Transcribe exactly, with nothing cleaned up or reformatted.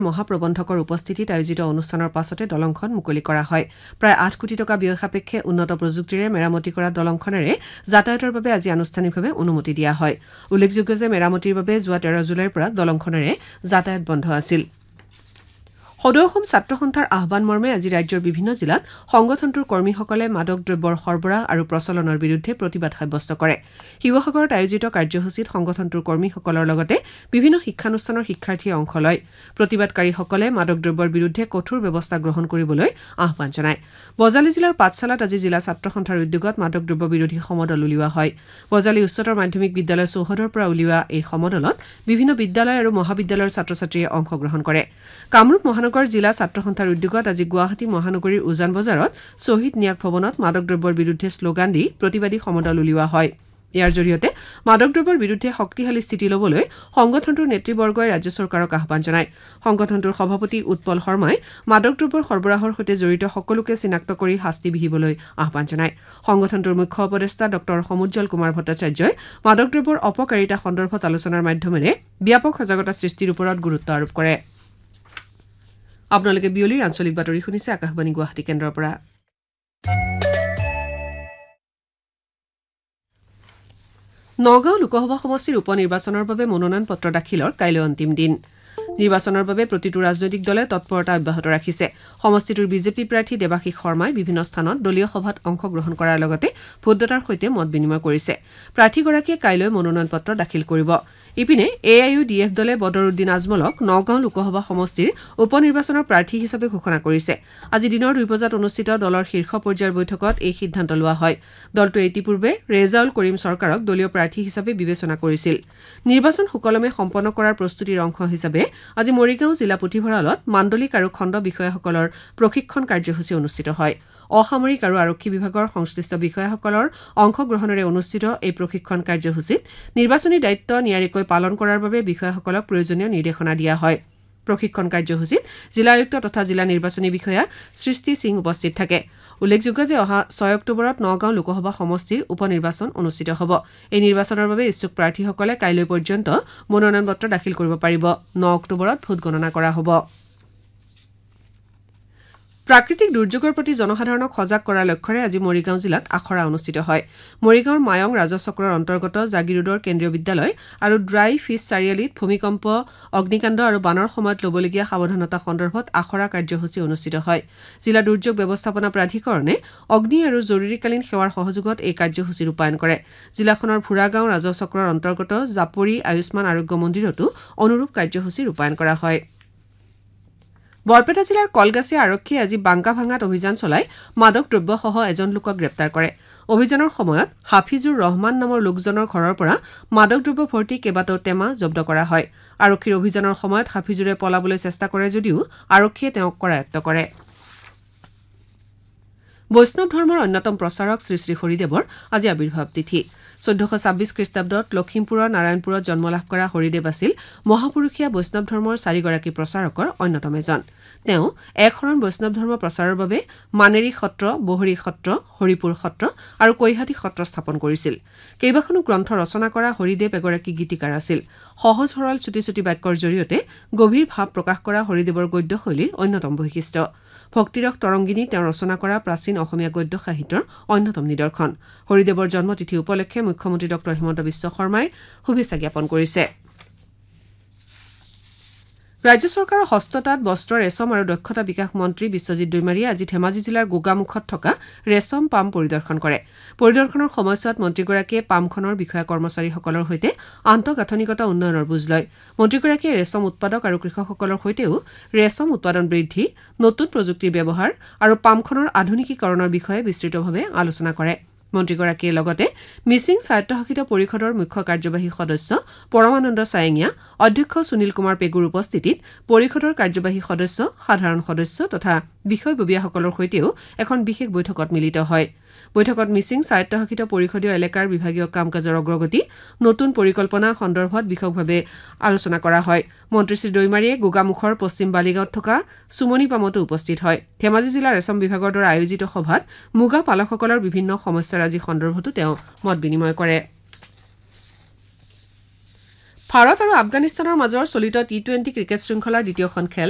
মহাপ্ৰবন্ধকৰ উপস্থিতিত আয়োজিত অনুষ্ঠানৰ পাছতে দলংখন মুকলি কৰা হয় প্ৰায় আঠ কোটি টকা ব্যয় সাপেক্ষে উন্নত প্ৰযুক্তিৰে মেৰামতি কৰা দলংখনেৰে যাতায়াতৰ বাবে আজি আনুষ্ঠানিকভাৱে অনুমতি দিয়া হয় উল্লেখযোগ্য যে মেৰামতিৰ বাবে যোৱা তেৰ জুলাইৰ পৰা দলংখনেৰে যাতায়াত বন্ধ আছিল সদৌ অসম ছাত্ৰ সন্থাৰ আহ্বান মৰ্মে আজি ৰাজ্যৰ বিভিন্ন জিলাত সংগঠনটোৰ কৰ্মীসকলে মাদক দ্ৰব্যৰ সৰবৰাহ আৰু প্ৰচলনৰ বিৰুদ্ধে প্ৰতিবাদ সাব্যস্ত কৰে শিৱসাগৰত আয়োজিত কাৰ্যসূচীত সংগঠনটোৰ কৰ্মীসকলৰ লগতে বিভিন্ন শিক্ষানুষ্ঠানৰ শিক্ষাৰ্থীয়ে অংশ লয় প্ৰতিবাদকাৰীসকলে মাদক দ্ৰব্যৰ বিৰুদ্ধে কঠোৰ ব্যৱস্থা গ্ৰহণ কৰিবলৈ আহ্বান জনায় বজালী জিলাৰ পাঠশালাত আজি জিলা ছাত্ৰ সন্থাৰ উদ্যোগত মাদক দ্ৰব্য বিৰোধী সমদল উলিওৱা হয় বজালী উচ্চতৰ মাধ্যমিক বিদ্যালয় চৌহদৰ পৰা উলিওৱা এই সমদলত বিভিন্ন বিদ্যালয় আৰু মহাবিদ্যালয়ৰ ছাত্ৰ ছাত্ৰীয়ে অংশগ্ৰহণ কৰে কামৰূপ মহানগৰ জিলা ছাত্ৰ সন্থাৰ উদ্যোগত আজি গুৱাহাটী মহানগৰীৰ উজান বজাৰত শ্বহীদ ন্যাস ভৱনত মাদক দ্ৰব্যৰ বিৰুদ্ধে শ্লোগান দি প্ৰতিবাদী সমদল উলিওৱা হয় ইয়াৰ জৰিয়তে মাদক দ্ৰব্যৰ বিৰুদ্ধে শক্তিশালী স্থিতি ল'বলৈ সংগঠনটোৰ নেতৃবৰ্গই ৰাজ্য চৰকাৰক আহ্বান জনায় সংগঠনটোৰ সভাপতি উৎপল শৰ্মাই মাদক দ্ৰব্যৰ সৰবৰাহৰ সৈতে জড়িত সকলোকে চিনাক্ত কৰি শাস্তি বিহিবলৈ আহ্বান জনায় সংগঠনটোৰ মুখ্য উপদেষ্টা ডক্টৰ সমুজ্জ্বল কুমাৰ ভট্টাচাৰ্যই মাদক দ্ৰব্যৰ অপকাৰিতা সন্দৰ্ভত আলোচনাৰ মাধ্যমেৰে ব্যাপক সজাগতা সৃষ্টিৰ ওপৰত গুৰুত্ব আৰোপ কৰে আপোনালোকে বিয়লিৰ আঞ্চলিক বাতৰি শুনিছে আকাশবাণী গুৱাহাটী কেন্দ্ৰৰ পৰা নগাঁও লোকসভা সমষ্টিৰ উপ নিৰ্বাচনৰ বাবে মনোনয়ন পত্ৰ দাখিলৰ কাইলৈ অন্তিম দিন নিৰ্বাচনৰ বাবে প্ৰতিটো ৰাজনৈতিক দলে তৎপৰতা অব্যাহত ৰাখিছে সমষ্টিটোৰ বিজেপি প্ৰাৰ্থী দেৱাশীষ শৰ্মাই বিভিন্ন স্থানত দলীয় সভাত অংশগ্ৰহণ কৰাৰ লগতে ভোটদাতাৰ সৈতে মত বিনিময় কৰিছে প্ৰাৰ্থীগৰাকীয়ে কাইলৈ মনোনয়ন পত্ৰ দাখিল কৰিব ইপিনে A I U D F দলে বদৰুদ্দিন আজমলক নগাঁও লোকসভা সমষ্টিৰ উপ নিৰ্বাচনৰ প্ৰাৰ্থী হিচাপে ঘোষণা কৰিছে আজি দিনৰ দুই বজাত অনুষ্ঠিত দলৰ শীৰ্ষ পৰ্যায়ৰ বৈঠকত এই সিদ্ধান্ত লোৱা হয় দলটোৱে ইতিপূৰ্বে ৰেজাউল কৰিম চৰকাৰক দলীয় প্ৰাৰ্থী হিচাপে বিবেচনা কৰিছিল নিৰ্বাচন সুকলমে সম্পন্ন কৰাৰ প্ৰস্তুতিৰ অংশ হিচাপে আজি মৰিগাঁও জিলা পুথিভঁৰালত মাণ্ডলিক আৰু খণ্ড বিষয়াসকলৰ প্ৰশিক্ষণ কাৰ্যসূচী অনুষ্ঠিত হয় অসামৰিক আৰু আৰক্ষী বিভাগৰ সংশ্লিষ্ট বিষয়াসকলৰ অংশগ্ৰহণেৰে অনুষ্ঠিত এই প্ৰশিক্ষণ কাৰ্যসূচীত নিৰ্বাচনী দায়িত্ব নিয়াৰিকৈ পালন কৰাৰ বাবে বিষয়াসকলক প্ৰয়োজনীয় নিৰ্দেশনা দিয়া হয় প্ৰশিক্ষণ কাৰ্যসূচীত জিলা আয়ুক্ত তথা জিলা নিৰ্বাচনী বিষয়া সৃষ্টি সিং উপস্থিত থাকে উল্লেখযোগ্য যে অহা ছয় অক্টোবৰত নগাঁও লোকসভা সমষ্টিৰ উপ নিৰ্বাচন অনুষ্ঠিত হ'ব এই নিৰ্বাচনৰ বাবে ইচ্ছুক প্ৰাৰ্থীসকলে কাইলৈ পৰ্যন্ত মনোনয়ন পত্ৰ দাখিল কৰিব পাৰিব ন অক্টোবৰত ভোট গণনা কৰা হ'ব প্ৰাকৃতিক দুৰ্যোগৰ প্ৰতি জনসাধাৰণক সজাগ কৰাৰ লক্ষ্যৰে আজি মৰিগাঁও জিলাত আখৰা অনুষ্ঠিত হয় মৰিগাঁওৰ মায়ং ৰাজচক্ৰৰ অন্তৰ্গত জাগিৰোডৰ কেন্দ্ৰীয় বিদ্যালয় আৰু ড্ৰাই ফিছ চাৰিআলিত ভূমিকম্প অগ্নিকাণ্ড আৰু বানৰ সময়ত ল'বলগীয়া সাৱধানতা সন্দৰ্ভত আখৰা কাৰ্যসূচী অনুষ্ঠিত হয় জিলা দুৰ্যোগ ব্যৱস্থাপনা প্ৰাধিকৰণে অগ্নি আৰু জৰুৰীকালীন সেৱাৰ সহযোগত এই কাৰ্যসূচী ৰূপায়ণ কৰে জিলাখনৰ ভুৰাগাঁও ৰাজচক্ৰৰ অন্তৰ্গত জাপৰি আয়ুষ্মান আৰোগ্য মন্দিৰতো অনুৰূপ কাৰ্যসূচী ৰূপায়ণ কৰা হয় বৰপেটা জিলাৰ কলগাছিয়া আৰক্ষীয়ে আজি বাংকা ভাঙাত অভিযান চলাই মাদক দ্ৰব্যসহ এজন লোকক গ্ৰেপ্তাৰ কৰে অভিযানৰ সময়ত হাফিজুৰ ৰহমান নামৰ লোকজনৰ ঘৰৰ পৰা মাদক দ্ৰব্য ভৰ্তি কেইবাটাও টেমা জব্দ কৰা হয় আৰক্ষীৰ অভিযানৰ সময়ত হাফিজুৰে পলাবলৈ চেষ্টা কৰে যদিও আৰক্ষীয়ে তেওঁক কৰায়ত্ব কৰে বৈষ্ণৱ ধৰ্মৰ অন্যতম প্ৰচাৰক শ্ৰী শ্ৰী হৰিদেৱৰ আজি আবিৰ্ভাৱ তিথি চৈধ্যশ ছাব্বিছ খ্ৰীষ্টাব্দত লখিমপুৰৰ নাৰায়ণপুৰত জন্ম লাভ কৰা হৰিদেৱ আছিল মহাপুৰুষীয়া বৈষ্ণৱ ধৰ্মৰ চাৰিগৰাকী প্ৰচাৰকৰ অন্যতম এজন তেওঁ একশৰণ বৈষ্ণৱ ধৰ্ম প্ৰচাৰৰ বাবে মানেৰী সত্ৰ বহৰী সত্ৰ হৰিপুৰ সত্ৰ আৰু কৈহাটী সত্ৰ স্থাপন কৰিছিল কেইবাখনো গ্ৰন্থ ৰচনা কৰা হৰিদেৱ এগৰাকী গীতিকাৰ আছিল সহজ সৰল চুটি চুটি বাক্যৰ জৰিয়তে গভীৰ ভাৱ প্ৰকাশ কৰা হৰিদেৱৰ গদ্যশৈলীৰ অন্যতম বৈশিষ্ট্য ভক্তিৰস তৰংগিনী তেওঁ ৰচনা কৰা প্ৰাচীন অসমীয়া গদ্য সাহিত্যৰ অন্যতম নিদৰ্শন হৰিদেৱৰ জন্মতিথি উপলক্ষে মুখ্যমন্ত্ৰী ডক্টৰ হিমন্ত বিশ্ব শৰ্মাই শুভেচ্ছা জ্ঞাপন কৰিছে ৰাজ্য চৰকাৰৰ হস্ততাঁত বস্ত্ৰ ৰেচম আৰু দক্ষতা বিকাশ মন্ত্ৰী বিশ্বজিৎ দৈমাৰীয়ে আজি ধেমাজি জিলাৰ গোগামুখত থকা ৰেচম পাম পৰিদৰ্শন কৰে পৰিদৰ্শনৰ সময়ছোৱাত মন্ত্ৰীগৰাকীয়ে পামখনৰ বিষয়া কৰ্মচাৰীসকলৰ সৈতে আন্তঃগাঁথনিগত উন্নয়নৰ বুজ লয় মন্ত্ৰীগৰাকীয়ে ৰেচম উৎপাদক আৰু কৃষকসকলৰ সৈতেও ৰেচম উৎপাদন বৃদ্ধি নতুন প্ৰযুক্তিৰ ব্যৱহাৰ আৰু পামখনৰ আধুনিকীকৰণৰ বিষয়ে বিস্তৃতভাৱে আলোচনা কৰে মন্ত্ৰীগৰাকীয়ে লগতে মিছিং স্বায়ত্তশাসিত পৰিষদৰ মুখ্য কাৰ্যবাহী সদস্য পৰমানন্দ ছায়েঙীয়া অধ্যক্ষ সুনীল কুমাৰ পেগুৰ উপস্থিতিত পৰিষদৰ কাৰ্যবাহী সদস্য সাধাৰণ সদস্য তথা বিষয়ববীয়াসকলৰ সৈতেও এখন বিশেষ বৈঠকত মিলিত হয় বৈঠকত মিছিং স্বায়ত্তশাসিত পৰিষদীয় এলেকাৰ বিভাগীয় কাম কাজৰ অগ্ৰগতি নতুন পৰিকল্পনা সন্দৰ্ভত বিশদভাৱে আলোচনা কৰা হয় মন্ত্ৰী শ্ৰী দৈমাৰীয়ে গোগামুখৰ পশ্চিম বালিগাঁৱত থকা সুমনি পামতো উপস্থিত হয় ধেমাজি জিলাৰ ৰেচম বিভাগৰ দ্বাৰা আয়োজিত সভাত মুগা পালকসকলৰ বিভিন্ন সমস্যাৰাজি সন্দৰ্ভতো তেওঁ মত বিনিময় কৰে ভাৰত আৰু আফগানিস্তানৰ মাজৰ চলিত টি টুৱেণ্টি ক্ৰিকেট শৃংখলাৰ দ্বিতীয়খন খেল